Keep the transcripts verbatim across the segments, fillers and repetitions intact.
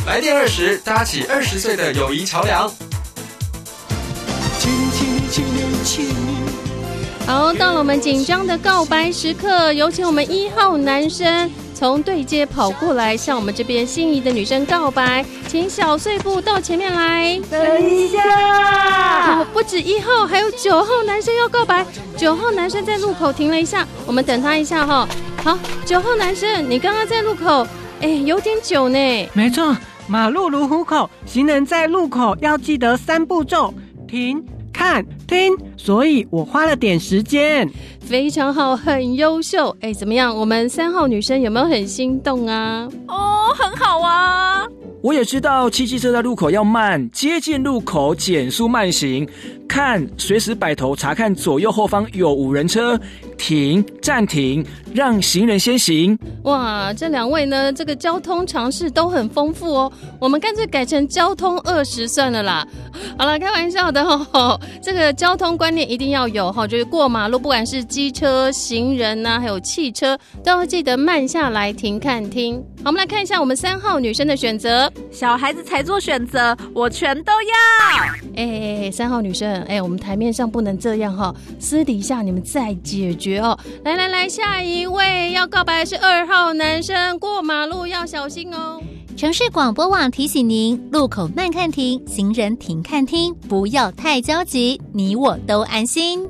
来电二十，搭起二十岁的友谊桥梁。 好，到了我们紧张的告白时刻，有请我们一号男生从对街跑过来，向我们这边心仪的女生告白，请小碎步到前面来。 等一下， 哦，不止一号，还有九号男生要告白。九号男生在路口停了一下，我们等他一下哈。好，九号男生，你刚刚在路口，哎，有点久呢。 没错，马路如虎口，行人在路口要记得三步骤：停、看、听。所以我花了点时间。 非常好，很优秀。哎，怎么样？我们三号女生有没有很心动啊？ 哦，很好啊。 我也知道骑机车在路口要慢，接近路口减速慢行，看随时摆头查看左右后方有无人车，停暂停，让行人先行。 哇，这两位呢，这个交通常识都很丰富哦。我们干脆改成交通二十算了啦。好了，开玩笑的哦。这个交通观念一定要有哈，就是过马路，不管是机车、行人啊，还有汽车，都要记得慢下来停看听。好，我们来看一下我们三号女生的选择。 小孩子才做选择，我全都要。 哎哎，三号女生，哎，我们台面上不能这样哈，私底下你们再解决哦。来来来，下一位要告白的是二号男生，过马路要小心哦。 城市广播网提醒您：路口慢看停，行人停看听，不要太焦急，你我都安心。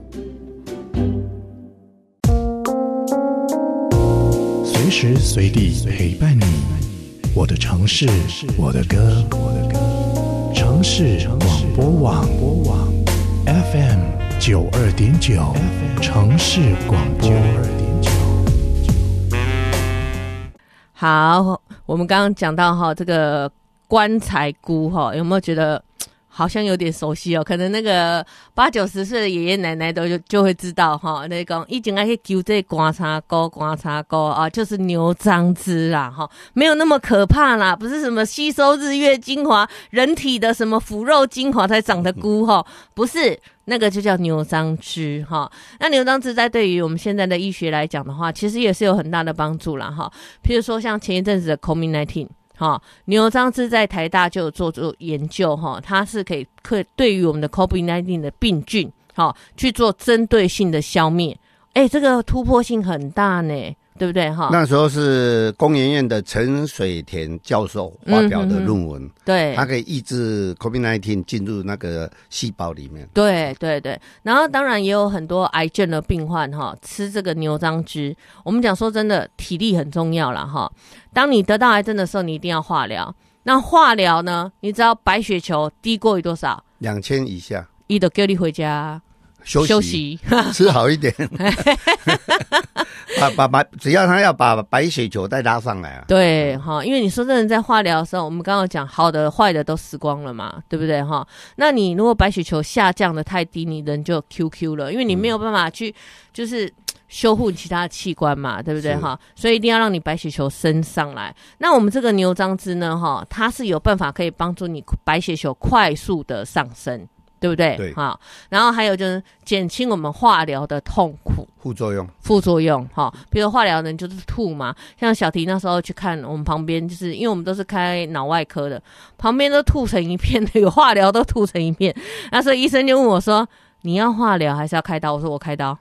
随时随地陪伴你，我的城市，我的歌，城市广播网 F M 九二点九，城市广播。 好，我们刚刚讲到哈，这个棺材姑哈，有没有觉得好像有点熟悉哦？可能那个八九十岁的爷爷奶奶都就就会知道哈，那个以前还可以揪这棺材姑，棺材姑啊，就是牛樟芝啦哈，没有那么可怕啦，不是什么吸收日月精华、人体的什么腐肉精华才长的菇哈，不是。那个就叫牛樟芝哈，那牛樟芝在对于我们现在的医学来讲的话，其实也是有很大的帮助啦哈。譬如说像前一阵子的 COVID 十九 哈，牛樟芝在台大就有做做研究哈，它是可以可以对于我们的 COVID 十九 的病菌哈去做针对性的消灭，哎，这个突破性很大呢。对不对哈？ 那时候是工研院的陈水田教授发表的论文，嗯、 对， 它可以抑制 COVID 十九 进入那个细胞里面。 对对对，然后当然也有很多癌症的病患哈，吃这个牛樟芝。我们讲说真的，体力很重要啦哈。当你得到癌症的时候，你一定要化疗。那化疗呢？你知道白血球低过于多少？ 两千以下， 伊就叫你回家。 休息， 休息吃好一点。把把把，只要他要把白血球再拉上来啊。 对哈，因为你说真的，在化疗的时候，我们刚刚讲好的坏的都死光了嘛，对不对哈？那你如果白血球下降的太低，你人就 Q Q 了，因为你没有办法去就是修护其他的器官嘛，对不对哈？所以一定要让你白血球升上来。那我们这个牛樟芝呢哈，它是有办法可以帮助你白血球快速的上升。对不对？ 对， 好，然后还有就是减轻我们化疗的痛苦副作用， 副作用哈，比如化疗人就是吐嘛，像小迪那时候去看我们旁边，就是因为我们都是开脑外科的，旁边都吐成一片，那个化疗都吐成一片，那所以医生就问我说：“你要化疗还是要开刀？”我说：“我开刀。”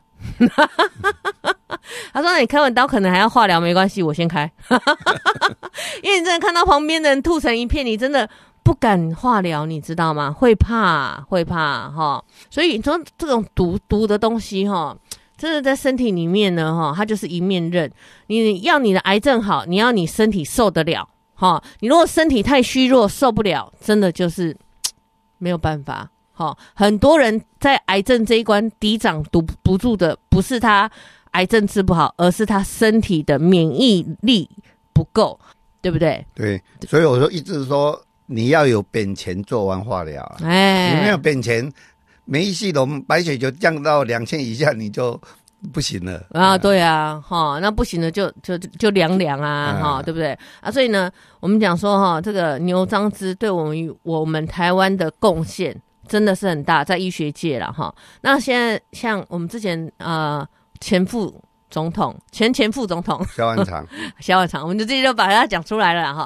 他说：“那你开完刀可能还要化疗，没关系，我先开。”因为你真的看到旁边的人吐成一片，你真的不敢化疗，你知道吗？会怕，会怕哈。所以你说这种毒毒的东西哈，真的在身体里面呢哈，它就是一面刃。你要你的癌症好，你要你身体受得了哈。你如果身体太虚弱，受不了，真的就是没有办法哈。很多人在癌症这一关抵挡堵不住的，不是他癌症治不好，而是他身体的免疫力不够，对不对？ 对，所以我说一直说。你要有本钱做完化疗啊！哎，你没有本钱，免疫系统白血球降到两千以下，你就不行了啊！对啊，哈，那不行了就就就凉凉啊，哈、嗯，对不对啊？所以呢，我们讲说哈，这个牛樟芝对我们我们台湾的贡献真的是很大，在医学界啦哈。那现在像我们之前呃前副总统前前副总统萧万长， 萧万长，我们就直接就把他讲出来了哈。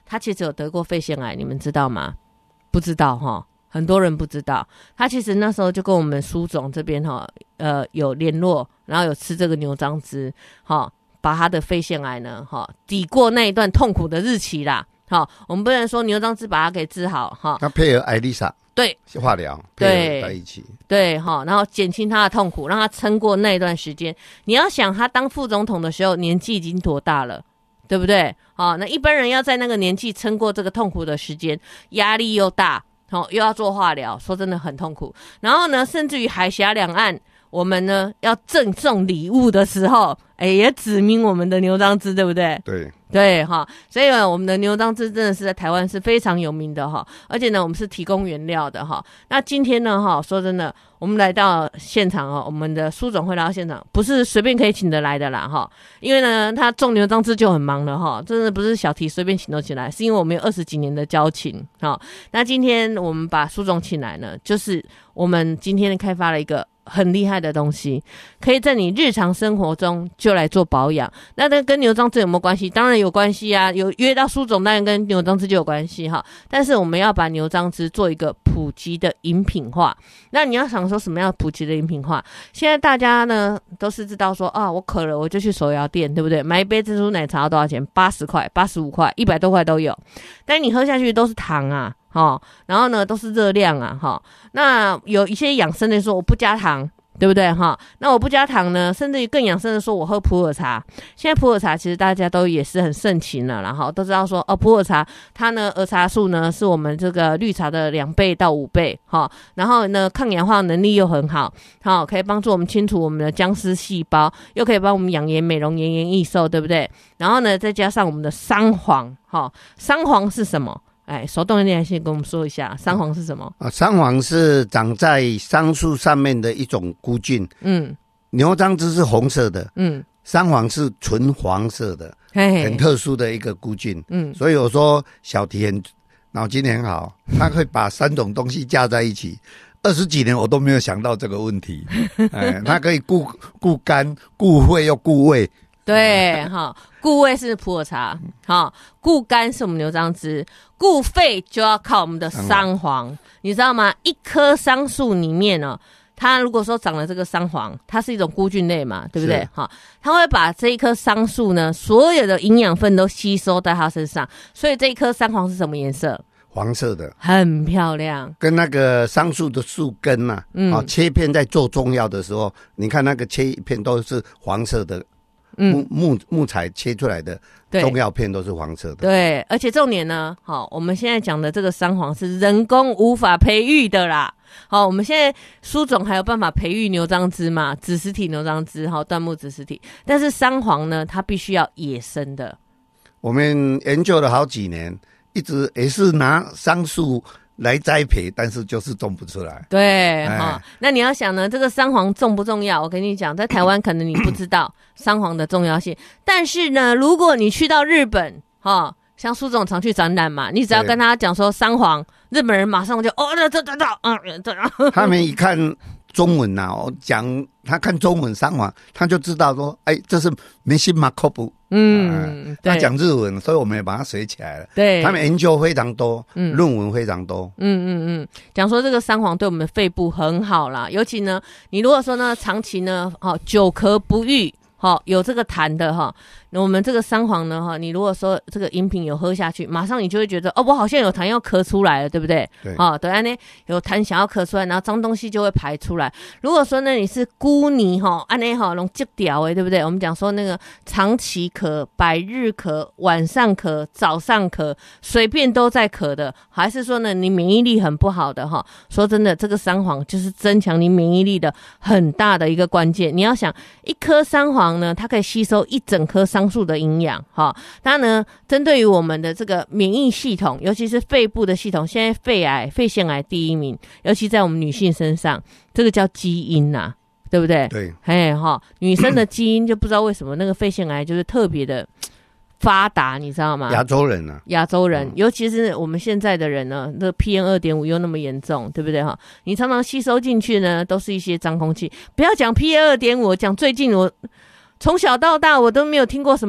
他其实有得过肺腺癌，你们知道吗？不知道哈，很多人不知道。他其实那时候就跟我们苏总这边哈，呃，有联络，然后有吃这个牛樟芝，哈，把他的肺腺癌呢，哈，抵过那一段痛苦的日期啦。好，我们不能说牛樟芝把它给治好哈。 他配合艾丽莎对化疗配合在一起， 对哈，然后减轻他的痛苦，让他撑过那一段时间。你要想他当副总统的时候年纪已经多大了，对不对？好，那一般人要在那个年纪撑过这个痛苦的时间，压力又大，好，又要做化疗，说真的很痛苦。然后呢，甚至于海峡两岸，我们呢要赠送礼物的时候，哎，也指明我们的牛樟芝，对不对？ 对对哈，所以呢，我们的牛樟芝真的是在台湾是非常有名的哈，而且呢，我们是提供原料的哈。那今天呢哈，说真的，我们来到现场哦，我们的苏总会来到现场，不是随便可以请得来的啦哈，因为呢，他种牛樟芝就很忙了哈，真的不是小题随便请都请来，是因为我们有二十几年的交情哈。那今天我们把苏总请来呢，就是我们今天开发了一个很厉害的东西，可以在你日常生活中就来做保养。那那跟牛樟芝有没有关系？当然有关系啊，有约到苏总当然跟牛樟芝就有关系哈。但是我们要把牛樟芝做一个普及的饮品化。那你要想说什么样普及的饮品化？现在大家呢都是知道说啊，我渴了我就去手摇店，对不对？买一杯珍珠奶茶要多少钱？八十块、八十五块、一百多块都有。但你喝下去都是糖啊。哦，然后呢都是热量啊，哈、哦。那有一些养生的说我不加糖，对不对哈、哦？那我不加糖呢，甚至于更养生的说我喝普洱茶。现在普洱茶其实大家都也是很盛行了，然后都知道说哦，普洱茶它呢儿茶素呢是我们这个绿茶的两倍到五倍，哈、哦。然后呢抗氧化能力又很好，好、哦、可以帮助我们清除我们的僵尸细胞，又可以帮我们养颜美容、延颜益寿，对不对？然后呢再加上我们的桑黄，哈、哦，桑黄是什么？哎，手动你先跟我们说一下，桑黄是什么？ 啊，桑黄是长在桑树上面的一种菇菌。嗯，牛樟芝是红色的，嗯，桑黄是纯黄色的，嘿嘿，很特殊的一个菇菌。嗯，所以我说小提很脑筋很好，他会把三种东西加在一起。二十几年我都没有想到这个问题。哎，它可以固固肝、固肺又固胃。 对哈，固胃是普洱茶，哈，固肝是我们牛樟芝，固肺就要靠我们的桑黄，你知道吗？一棵桑树里面呢、哦，它如果说长了这个桑黄，它是一种菇菌类嘛，对不对？哈，它会把这一棵桑树呢，所有的营养分都吸收在它身上，所以这一颗桑黄是什么颜色？ 黄色的， 很漂亮， 跟那个桑树的树根呐、啊，嗯、啊，切片在做中药的时候，你看那个切一片都是黄色的。木木木材切出来的中药片都是黄色的， 对，而且重点呢，好，我们现在讲的这个桑黄是人工无法培育的啦。好，我们现在苏总还有办法培育牛樟芝嘛，子实体牛樟芝，好，椴木子实体，但是桑黄呢，它必须要野生的。 我们研究了好几年，一直也是拿桑树来栽培，但是就是种不出来。 对哈、哦，那你要想呢，这个桑黄重不重要？我跟你讲，在台湾可能你不知道桑黄的重要性，但是呢，如果你去到日本，哈、哦，像苏总常去展览嘛，你只要跟他讲说桑黄，日本人马上就哦，这这这这，嗯，这。 他们一看中文呐、啊，我讲他看中文桑黄，他就知道说，哎，这是梅西马可布。嗯，他讲日文，所以我们也把它学起来了。对，他们研究非常多，嗯，论文非常多。嗯嗯嗯，讲说这个桑黄对我们的肺部很好啦，尤其呢，你如果说呢长期呢，哦，久咳不愈，好，有这个痰的哈，那我们这个桑黄呢哈，你如果说这个饮品有喝下去，马上你就会觉得哦，我好像有痰要咳出来了，对不对？对，哦，对，呢有痰想要咳出来，然后脏东西就会排出来。如果说呢你是孤泥哈，安呢哈弄积掉诶，对不对？我们讲说那个长期咳、百日咳、晚上咳、早上咳，随便都在咳的，还是说呢你免疫力很不好的哈？说真的，这个桑黄就是增强你免疫力的很大的一个关键。你要想一颗桑黄。呢，它可以吸收一整棵桑树的营养，哈，它呢，针对于我们的这个免疫系统，尤其是肺部的系统，现在肺癌、肺腺癌第一名，尤其在我们女性身上，这个叫基因呐、啊，对不对？对，哎哈，女生的基因就不知道为什么那个肺腺癌就是特别的发达，你知道吗？ 亚洲人啊， 亚洲人、嗯，尤其是我们现在的人呢，那 P M 二点五 又那么严重，对不对哈？你常常吸收进去呢，都是一些脏空气。不要讲 P M 二点五，讲最近我从小到大我都没有听过什么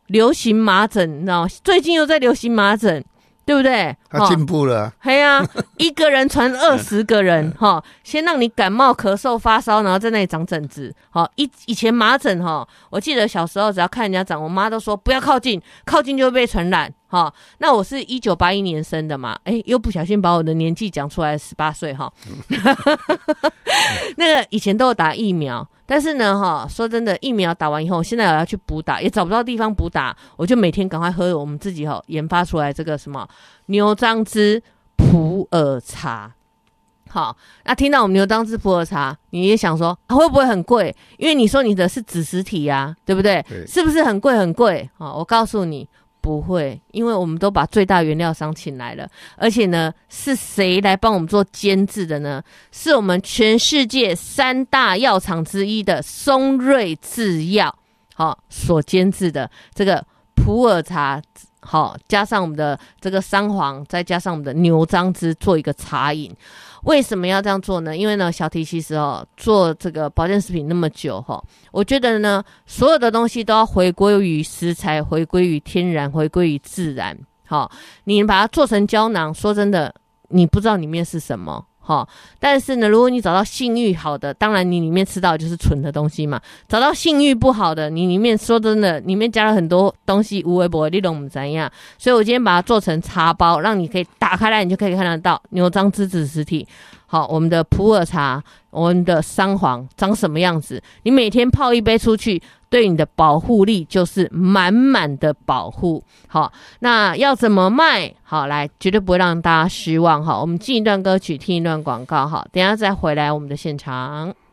流行麻疹，你知道吗？最近又在流行麻疹。对不对？ 他进步了。 嘿啊，一个人传二十个人哈，先让你感冒、咳嗽、发烧，然后在那里长疹子。好，以以前麻疹哈，我记得小时候只要看人家长，我妈都说不要靠近，靠近就会被传染。哈，那我是一九八一年生的嘛，哎，又不小心把我的年纪讲出来，十八岁哈。那个以前都有打疫苗。但是呢，哈，说真的，疫苗打完以后，现在我要去补打，也找不到地方补打，我就每天赶快喝我们自己哈研发出来这个什么牛樟芝普洱茶。好，那听到我们牛樟芝普洱茶，你也想说、啊、会不会很贵？因为你说你的是子实体呀、啊，对不对？对，是不是很贵很贵？好，我告诉你。不会，因为我们都把最大原料商请来了，而且呢，是谁来帮我们做监制的呢？是我们全世界三大药厂之一的松瑞制药，好、哦、所监制的这个普洱茶，好、哦、加上我们的这个桑黄，再加上我们的牛樟芝做一个茶饮。为什么要这样做呢？因为呢，小提其实哦做这个保健食品那么久哈、哦，我觉得呢，所有的东西都要回归于食材，回归于天然，回归于自然。好、哦，你把它做成胶囊，说真的，你不知道里面是什么。好、哦，但是呢，如果你找到信誉好的，当然你里面吃到的就是纯的东西嘛。找到信誉不好的，你里面说真的，里面加了很多东西，无微博你懂不怎样？所以我今天把它做成茶包，让你可以打开来，你就可以看得到牛樟芝子实体。好，我们的普洱茶，我们的桑黄长什么样子？你每天泡一杯出去，对你的保护力就是满满的保护。好，那要怎么卖？好，来，绝对不会让大家失望。好，我们进一段歌曲，听一段广告。好，等一下再回来我们的现场。